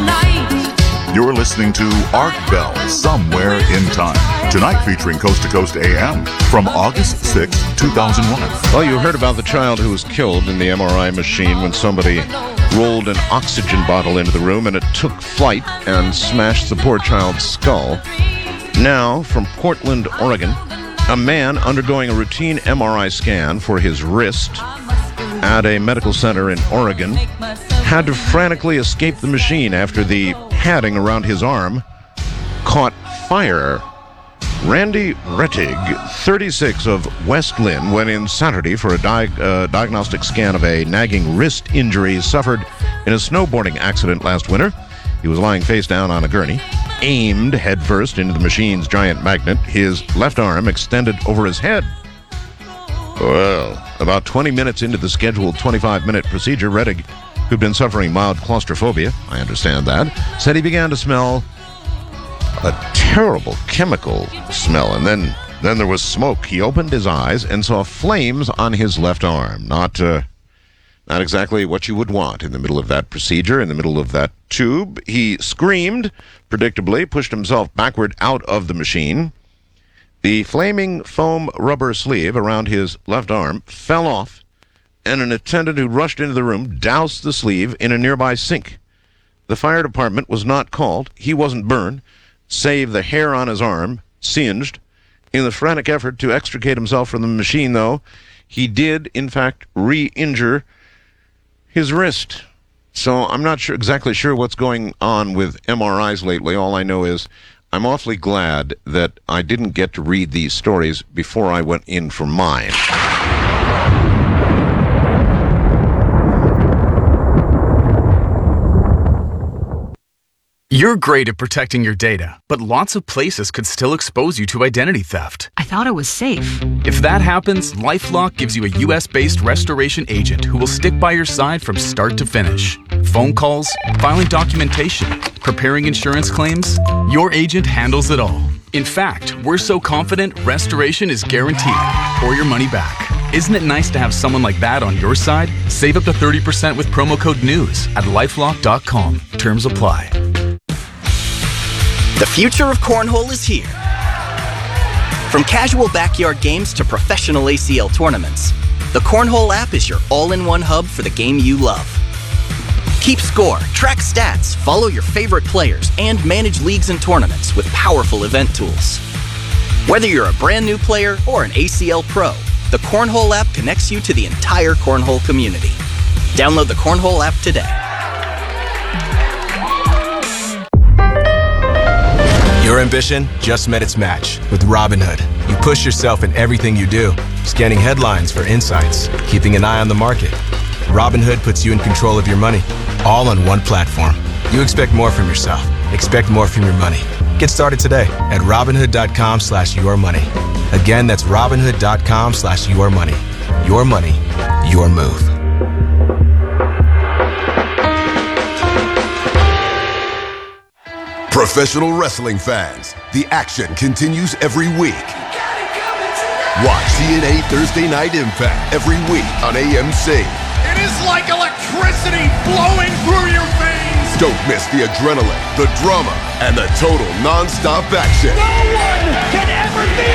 You're listening to Art Bell, Somewhere in Time. Tonight featuring Coast to Coast AM from August 6, 2001. Well, you heard about the child who was killed in the MRI machine when somebody rolled an oxygen bottle into the room and it took flight and smashed the poor child's skull. Now, from Portland, Oregon, a man undergoing a routine MRI scan for his wrist at a medical center in Oregon had to frantically escape the machine after the padding around his arm caught fire. Randy Rettig, 36, of West Lynn, went in Saturday for a diagnostic scan of a nagging wrist injury suffered in a snowboarding accident last winter. He was lying face down on a gurney, aimed headfirst into the machine's giant magnet, his left arm extended over his head. Well, about 20 minutes into the scheduled 25-minute procedure, Rettig, who'd been suffering mild claustrophobia, I understand that, said he began to smell a terrible chemical smell, and then there was smoke. He opened his eyes and saw flames on his left arm. Not exactly what you would want in the middle of that procedure, in the middle of that tube. He screamed, predictably, pushed himself backward out of the machine. The flaming foam rubber sleeve around his left arm fell off, and an attendant who rushed into the room doused the sleeve in a nearby sink. The fire department was not called. He wasn't burned, save the hair on his arm singed. In the frantic effort to extricate himself from the machine, though, he did, in fact, re-injure his wrist. So I'm not exactly sure what's going on with MRIs lately. All I know is I'm awfully glad that I didn't get to read these stories before I went in for mine. You're great at protecting your data, but lots of places could still expose you to identity theft. I thought it was safe. If that happens, LifeLock gives you a US-based restoration agent who will stick by your side from start to finish. Phone calls, filing documentation, preparing insurance claims, your agent handles it all. In fact, we're so confident restoration is guaranteed or your money back. Isn't it nice to have someone like that on your side? Save up to 30% with promo code NEWS at lifelock.com. Terms apply. The future of cornhole is here. From casual backyard games to professional ACL tournaments, the Cornhole app is your all-in-one hub for the game you love. Keep score, track stats, follow your favorite players, and manage leagues and tournaments with powerful event tools. Whether you're a brand new player or an ACL pro, the Cornhole app connects you to the entire cornhole community. Download the Cornhole app today. Your ambition just met its match with Robinhood. You push yourself in everything you do, scanning headlines for insights, keeping an eye on the market. Robinhood puts you in control of your money, all on one platform. You expect more from yourself. Expect more from your money. Get started today at Robinhood.com/yourmoney. Again, that's Robinhood.com/yourmoney. Your money, your move. Professional wrestling fans, the action continues every week. Watch TNA Thursday Night Impact every week on AMC. It is like electricity flowing through your veins. Don't miss the adrenaline, the drama, and the total non-stop action. No one can ever be